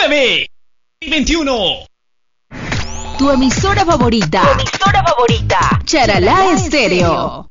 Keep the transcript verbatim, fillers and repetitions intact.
nueve y veintiuno. Tu emisora favorita. Tu emisora favorita. Charalá Estéreo.